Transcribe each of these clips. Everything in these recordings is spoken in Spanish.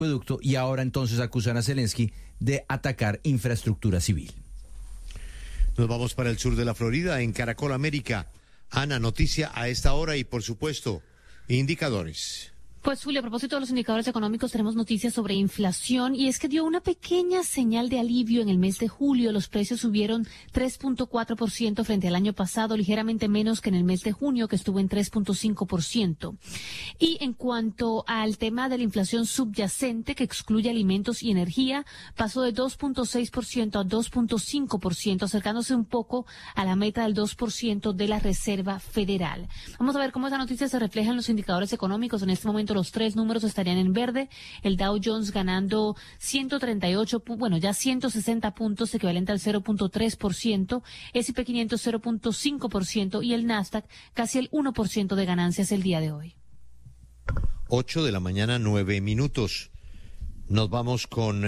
acueducto y ahora entonces acusan a Zelensky de atacar infraestructura civil. Nos vamos para el sur de la Florida, en Caracol América. Ana, noticia a esta hora y, por supuesto, indicadores. Pues, Julio, a propósito de los indicadores económicos, tenemos noticias sobre inflación y es que dio una pequeña señal de alivio en el mes de julio. Los precios subieron 3.4% frente al año pasado, ligeramente menos que en el mes de junio, que estuvo en 3.5%. Y en cuanto al tema de la inflación subyacente, que excluye alimentos y energía, pasó de 2.6% a 2.5%, acercándose un poco a la meta del 2% de la Reserva Federal. Vamos a ver cómo esa noticia se refleja en los indicadores económicos. En este momento los tres números estarían en verde, el Dow Jones ganando 160 puntos, equivalente al 0.3%, S&P 500 0.5% y el Nasdaq casi el 1% de ganancias el día de hoy. 8 de la mañana, 9 minutos. Nos vamos con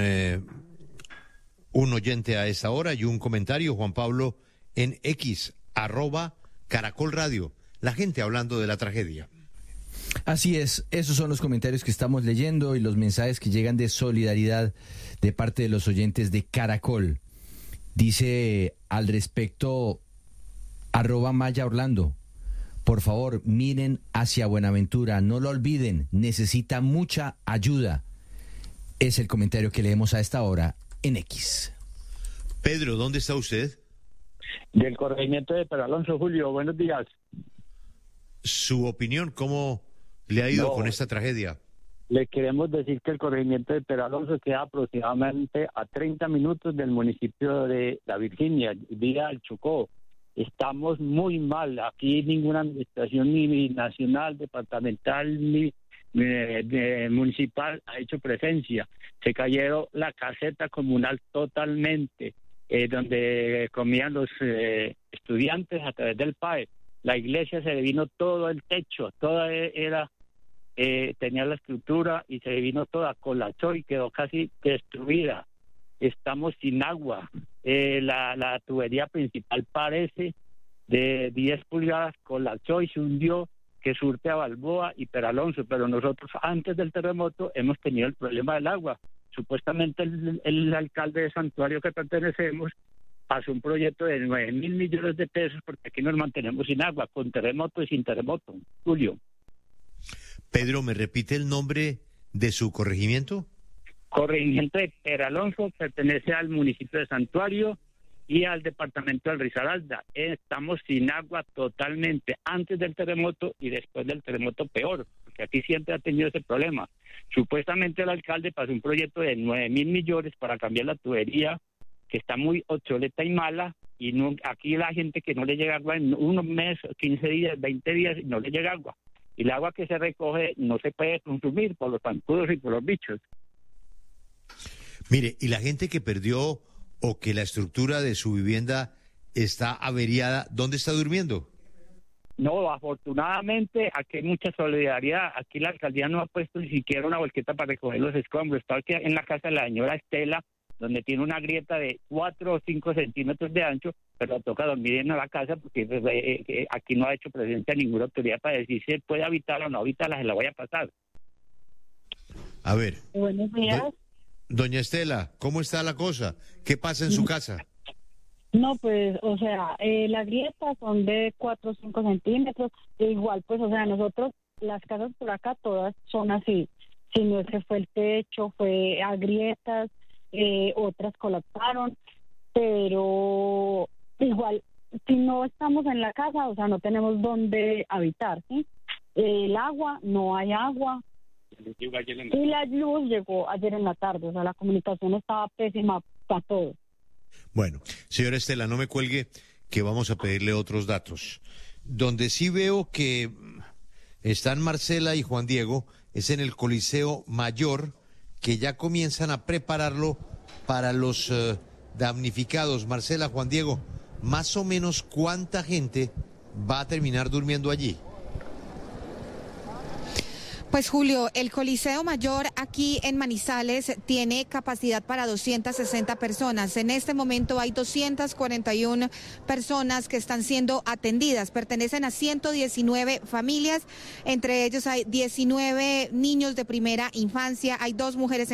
un oyente a esta hora y un comentario, Juan Pablo, en X, @Caracol Radio. La gente hablando de la tragedia. Así es, esos son los comentarios que estamos leyendo y los mensajes que llegan de solidaridad de parte de los oyentes de Caracol. Dice al respecto, @Maya Orlando, por favor, miren hacia Buenaventura, no lo olviden, necesita mucha ayuda. Es el comentario que leemos a esta hora en X. Pedro, ¿dónde está usted? Del corregimiento de Peralonso, Julio, buenos días. Su opinión, ¿cómo le ha ido con esta tragedia? Le queremos decir que el corregimiento de Peralonso queda aproximadamente a 30 minutos del municipio de La Virginia, vía el Chocó. Estamos muy mal. Aquí ninguna administración ni nacional, departamental, ni municipal ha hecho presencia. Se cayeron la caseta comunal totalmente, donde comían los estudiantes a través del PAE. La iglesia se le vino todo el techo, toda tenía la estructura y se le vino toda, colapsó y quedó casi destruida. Estamos sin agua. La tubería principal parece de 10 pulgadas, colapsó y se hundió, que surte a Balboa y Peralonso, pero nosotros antes del terremoto hemos tenido el problema del agua. Supuestamente el alcalde de Santuario que pertenecemos pasó un proyecto de 9.000 millones de pesos porque aquí nos mantenemos sin agua, con terremoto y sin terremoto. Julio. Pedro, ¿me repite el nombre de su corregimiento? Corregimiento de Peralonso, pertenece al municipio de Santuario y al departamento del Risaralda. Estamos sin agua totalmente, antes del terremoto y después del terremoto peor, porque aquí siempre ha tenido ese problema. Supuestamente el alcalde pasó un proyecto de 9.000 millones para cambiar la tubería, que está muy obsoleta y mala, y no, aquí la gente que no le llega agua en un mes, 15 días, 20 días, no le llega agua. Y el agua que se recoge no se puede consumir por los zancudos y por los bichos. Mire, y la gente que perdió o que la estructura de su vivienda está averiada, ¿dónde está durmiendo? No, afortunadamente aquí hay mucha solidaridad. Aquí la alcaldía no ha puesto ni siquiera una volqueta para recoger los escombros. Está aquí en la casa de la señora Estela, donde tiene una grieta de 4 o 5 centímetros de ancho, pero toca dormir en la casa porque aquí no ha hecho presencia ninguna autoridad para decir si puede habitar o no habitarla, se la voy a pasar. A ver. Buenos días. Doña Estela, ¿cómo está la cosa? ¿Qué pasa en su casa? No, pues, o sea, las grietas son de 4 o 5 centímetros, e igual, pues, o sea, nosotros, las casas por acá todas son así, si no es que fue el techo, fue a grietas, otras colapsaron, pero igual, si no estamos en la casa, o sea, no tenemos dónde habitar, ¿sí? El agua, no hay agua, y la luz llegó ayer en la tarde, o sea, la comunicación estaba pésima para todos. Bueno, señora Estela, no me cuelgue, que vamos a pedirle otros datos. Donde sí veo que están Marcela y Juan Diego es en el Coliseo Mayor, que ya comienzan a prepararlo para los damnificados. Marcela, Juan Diego, más o menos ¿cuánta gente va a terminar durmiendo allí? Pues Julio, el Coliseo Mayor aquí en Manizales tiene capacidad para 260 personas. En este momento hay 241 personas que están siendo atendidas. Pertenecen a 119 familias, entre ellos hay 19 niños de primera infancia, hay 2 mujeres